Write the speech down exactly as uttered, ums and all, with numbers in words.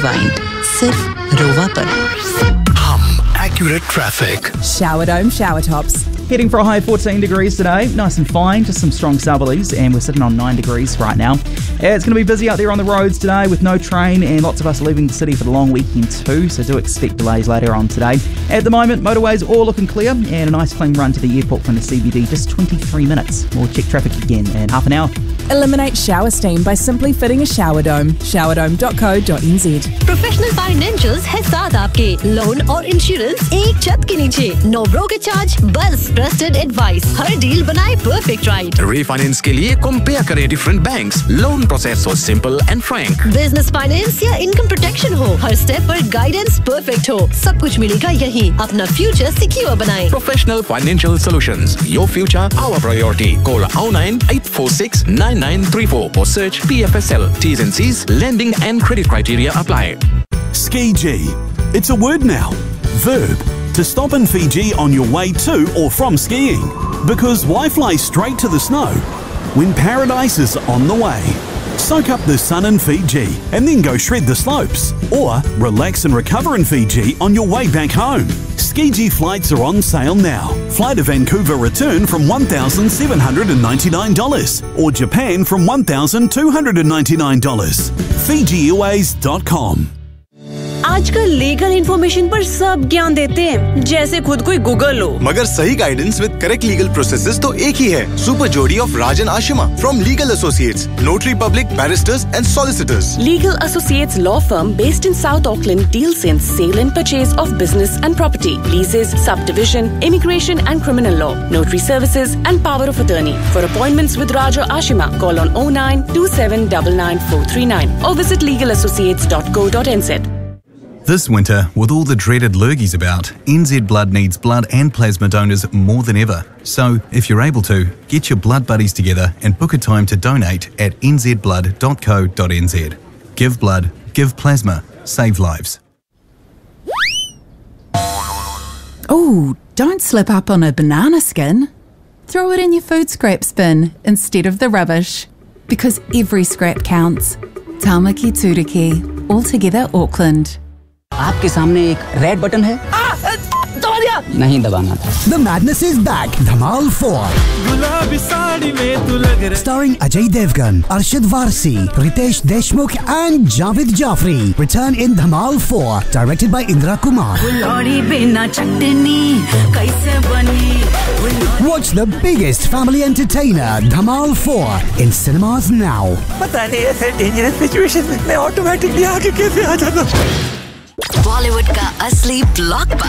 Rewind सिर्फ रोवा पर। Accurate traffic. Shower Dome shower tops. Heading for a high of fourteen degrees today, nice and fine, just some strong southerlies, and we're sitting on nine degrees right now. It's going to be busy out there on the roads today with no train, and lots of us leaving the city for the long weekend too, so do expect delays later on today. At the moment, motorways all looking clear, and a nice clean run to the airport from the C B D, just twenty-three minutes. We'll check traffic again in half an hour. Eliminate shower steam by simply fitting a shower dome. shower dome dot co dot n z. Professional Financials है साथ आपके loan और insurance एक छत के नीचे. No broker charge, बस trusted advice. हर deal बनाए perfect right. Refinance के लिए compare करें different banks. Loan process हो simple and frank. Business finance या income protection हो, हर step पर guidance perfect हो. सब कुछ मिलेगा यहीं. अपना future secure बनाएं. Professional Financial Solutions. Your future, our priority. Call oh nine eight four six nine nine three four or search P F S L. T's and C's, lending and credit criteria apply. Skiji. It's a word now. Verb. To stop in Fiji on your way to or from skiing. Because why fly straight to the snow when paradise is on the way? Soak up the sun in Fiji and then go shred the slopes. Or relax and recover in Fiji on your way back home. Skiji flights are on sale now. Fly to Vancouver return from one thousand seven hundred ninety-nine dollars or Japan from one thousand two hundred ninety-nine dollars. Fiji Airways dot com. आजकल legal information पर सब ज्ञान देते हैं, जैसे खुद कोई Google हो. मगर सही guidance with correct legal processes तो एक ही है. सुपर जोड़ी of Rajan Ashima from legal associates, notary public, barrister's and solicitors. Legal Associates law firm based in South Auckland deals in sale and purchase of business and property, leases, subdivision, immigration and criminal law, notary services and power of attorney. For appointments with Raja Ashima, call on oh nine two seven nine nine four three nine or visit legal associates dot co dot n z. This winter, with all the dreaded lurgies about, N Z Blood needs blood and plasma donors more than ever. So, if you're able to, get your blood buddies together and book a time to donate at n z blood dot co dot n z. Give blood, give plasma, save lives. Oh, don't slip up on a banana skin. Throw it in your food scrap bin instead of the rubbish. Because every scrap counts. Tamaki Turiki, all together Auckland. आपके सामने एक red button है, दबा दिया, नहीं दबाना था. The madness is back. Dhamal four. Starring Ajay Devgan, Arshad Varsi, Ritesh Deshmukh and Javed Jafri. Return in Dhamal four. Directed by Indra Kumar. Watch the biggest family entertainer, Dhamal four, in cinemas now. पता नहीं ऐसे dangerous situations में automatically आगे कैसे आ जाता. बॉलीवुड का असली blockbuster